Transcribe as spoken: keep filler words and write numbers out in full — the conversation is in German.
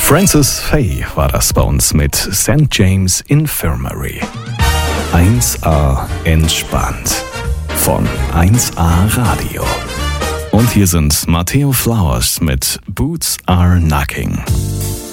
Frances Faye war das bei uns mit Sankt James Infirmary. eins A entspannt von eins A Radio. Und hier sind Matteo Flowers mit Boots Are Knocking.